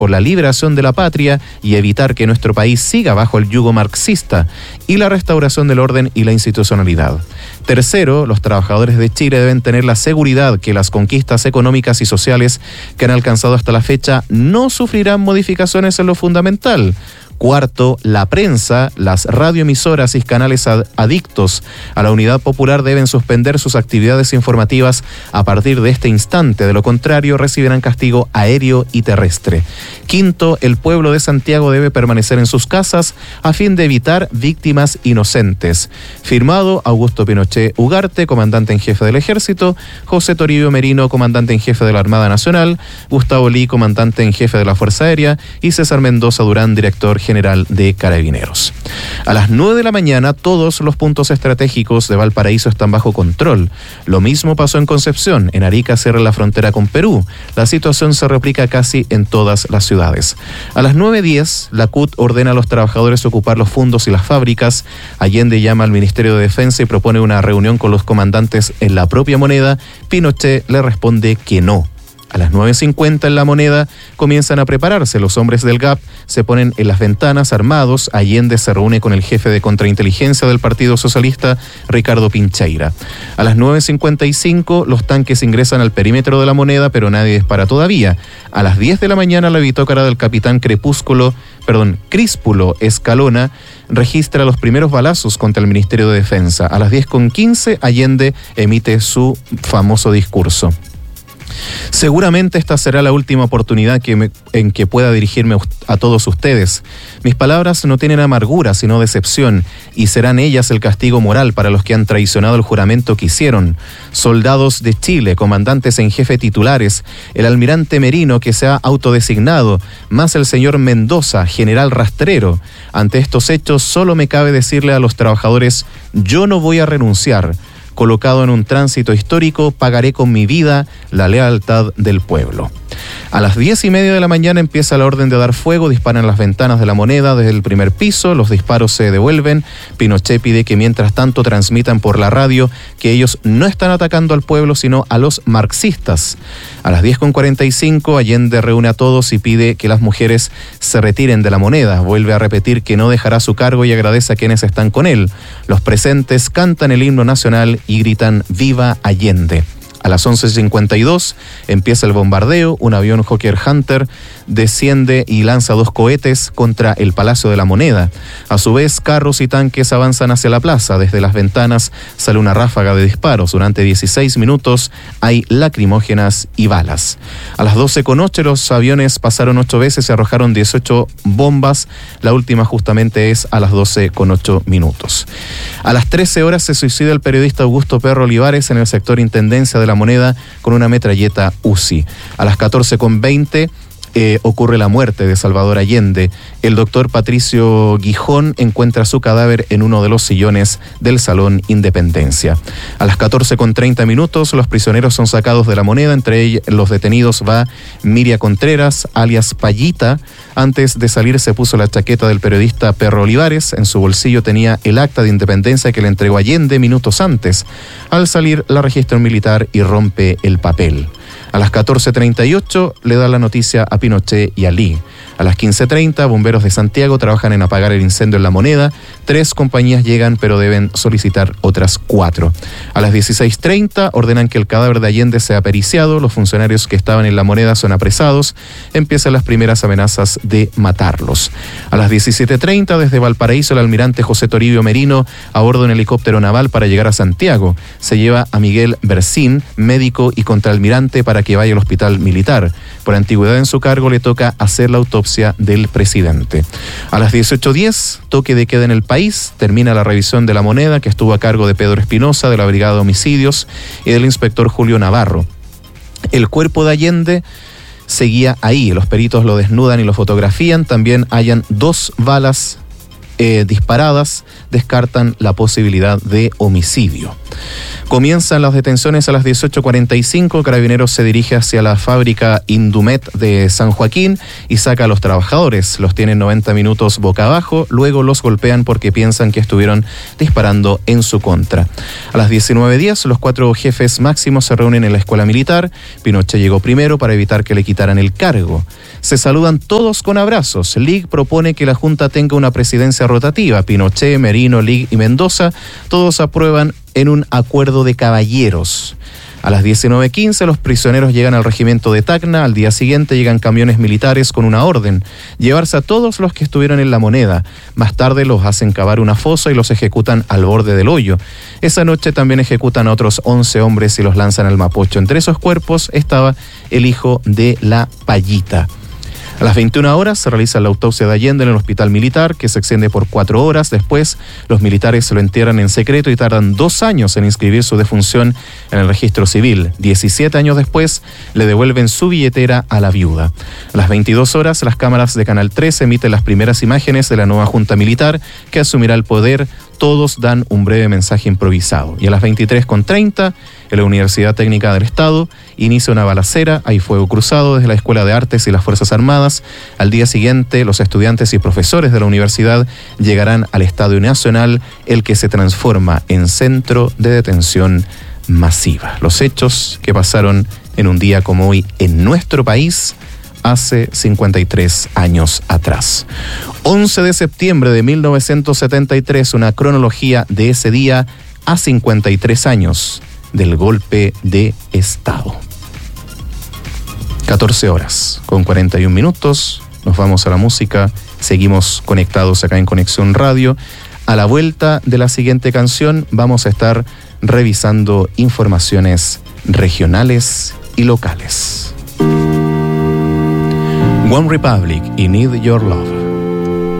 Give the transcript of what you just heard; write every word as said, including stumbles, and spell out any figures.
por la liberación de la patria y evitar que nuestro país siga bajo el yugo marxista, y la restauración del orden y la institucionalidad. Tercero, los trabajadores de Chile deben tener la seguridad que las conquistas económicas y sociales que han alcanzado hasta la fecha no sufrirán modificaciones en lo fundamental. Cuarto, la prensa, las radioemisoras y canales ad- adictos a la unidad popular deben suspender sus actividades informativas a partir de este instante. De lo contrario, recibirán castigo aéreo y terrestre. Quinto, el pueblo de Santiago debe permanecer en sus casas a fin de evitar víctimas inocentes. Firmado Augusto Pinochet Ugarte, comandante en jefe del Ejército, José Toribio Merino, comandante en jefe de la Armada Nacional, Gustavo Lee, comandante en jefe de la Fuerza Aérea, y César Mendoza Durán, director general General de Carabineros. A las nueve de la mañana, todos los puntos estratégicos de Valparaíso están bajo control. Lo mismo pasó en Concepción. En Arica cierra la frontera con Perú. La situación se replica casi en todas las ciudades. A las nueve diez, la C U T ordena a los trabajadores ocupar los fondos y las fábricas. Allende llama al Ministerio de Defensa y propone una reunión con los comandantes en la propia Moneda. Pinochet le responde que no. A las nueve cincuenta en La Moneda comienzan a prepararse. Los hombres del G A P se ponen en las ventanas armados. Allende se reúne con el jefe de contrainteligencia del Partido Socialista, Ricardo Pincheira. A las nueve cincuenta y cinco los tanques ingresan al perímetro de La Moneda, pero nadie dispara todavía. A las diez de la mañana la bitócara del capitán Crepúsculo, perdón, Críspulo Escalona registra los primeros balazos contra el Ministerio de Defensa. A las diez con quince Allende emite su famoso discurso. Seguramente esta será la última oportunidad que me, en que pueda dirigirme a todos ustedes. Mis palabras no tienen amargura, sino decepción, y serán ellas el castigo moral para los que han traicionado el juramento que hicieron. Soldados de Chile, comandantes en jefe titulares, el almirante Merino, que se ha autodesignado, más el señor Mendoza, general rastrero. Ante estos hechos, solo me cabe decirle a los trabajadores: yo no voy a renunciar. Colocado en un tránsito histórico, pagaré con mi vida la lealtad del pueblo. A las diez y media de la mañana empieza la orden de dar fuego, disparan las ventanas de La Moneda desde el primer piso, los disparos se devuelven. Pinochet pide que mientras tanto transmitan por la radio que ellos no están atacando al pueblo, sino a los marxistas. A las diez con cuarenta y cinco, Allende reúne a todos y pide que las mujeres se retiren de La Moneda. Vuelve a repetir que no dejará su cargo y agradece a quienes están con él. Los presentes cantan el himno nacional y gritan ¡Viva Allende! A las once cincuenta y dos empieza el bombardeo. Un avión Hawker Hunter desciende y lanza dos cohetes contra el Palacio de la Moneda. A su vez, carros y tanques avanzan hacia la plaza. Desde las ventanas sale una ráfaga de disparos. Durante dieciséis minutos hay lacrimógenas y balas. A las doce con ocho los aviones pasaron ocho veces y arrojaron dieciocho bombas. La última justamente es a las doce con ocho minutos. A las trece horas se suicida el periodista Augusto Perro Olivares en el sector Intendencia de la Moneda con una metralleta Uzi. A las catorce con veinte eh, ocurre la muerte de Salvador Allende. El doctor Patricio Gijón encuentra su cadáver en uno de los sillones del Salón Independencia. A las catorce con treinta minutos los prisioneros son sacados de La Moneda. Entre ellos, los detenidos va Miria Contreras, alias Payita. Antes de salir se puso la chaqueta del periodista Perro Olivares. En su bolsillo tenía el acta de independencia que le entregó Allende minutos antes. Al salir la registra un militar y rompe el papel. A las catorce treinta y ocho le da la noticia a Pinochet y a Lee. A las quince treinta, bomberos de Santiago trabajan en apagar el incendio en La Moneda. Tres compañías llegan, pero deben solicitar otras cuatro. A las dieciséis treinta ordenan que el cadáver de Allende sea periciado. Los funcionarios que estaban en La Moneda son apresados. Empiezan las primeras amenazas de matarlos. A las diecisiete treinta, desde Valparaíso, el almirante José Toribio Merino aborda un helicóptero naval para llegar a Santiago. Se lleva a Miguel Bersín, médico y contraalmirante, para que vaya al hospital militar. Por antigüedad en su cargo le toca hacer la autopsia del presidente. A las dieciocho diez, toque de queda en el país. Termina la revisión de La Moneda, que estuvo a cargo de Pedro Espinosa, de la Brigada de Homicidios, y del inspector Julio Navarro. El cuerpo de Allende seguía ahí. Los peritos lo desnudan y lo fotografían. También hallan dos balas eh, disparadas, descartan la posibilidad de homicidio. Comienzan las detenciones a las dieciocho cuarenta y cinco. Carabineros se dirige hacia la fábrica Indumet de San Joaquín y saca a los trabajadores. Los tienen noventa minutos boca abajo, luego los golpean porque piensan que estuvieron disparando en su contra. A las diecinueve diez, los cuatro jefes máximos se reúnen en la escuela militar. Pinochet llegó primero para evitar que le quitaran el cargo. Se saludan todos con abrazos. Lig propone que la Junta tenga una presidencia rotativa. Pinochet, Merino, Lig y Mendoza, todos aprueban en un acuerdo de caballeros. A las diecinueve quince los prisioneros llegan al regimiento de Tacna. Al día siguiente llegan camiones militares con una orden: llevarse a todos los que estuvieron en La Moneda. Más tarde los hacen cavar una fosa y los ejecutan al borde del hoyo. Esa noche también ejecutan a otros once hombres y los lanzan al Mapocho. Entre esos cuerpos estaba el hijo de la Payita. A las veintiuna horas se realiza la autopsia de Allende en el hospital militar, que se extiende por cuatro horas. Después, los militares se lo entierran en secreto y tardan dos años en inscribir su defunción en el registro civil. diecisiete años después, le devuelven su billetera a la viuda. A las veintidós horas, las cámaras de Canal tres emiten las primeras imágenes de la nueva Junta Militar, que asumirá el poder. Todos dan un breve mensaje improvisado. Y a las veintitrés treinta, en la Universidad Técnica del Estado, inicia una balacera. Hay fuego cruzado desde la Escuela de Artes y las Fuerzas Armadas. Al día siguiente, los estudiantes y profesores de la universidad llegarán al Estadio Nacional, el que se transforma en centro de detención masiva. Los hechos que pasaron en un día como hoy en nuestro país, hace cincuenta y tres años atrás. once de septiembre de mil novecientos setenta y tres, una cronología de ese día a cincuenta y tres años del golpe de Estado. catorce horas con cuarenta y un minutos, nos vamos a la música, seguimos conectados acá en Conexión Radio. A la vuelta de la siguiente canción vamos a estar revisando informaciones regionales y locales. One Republic y Need Your Love.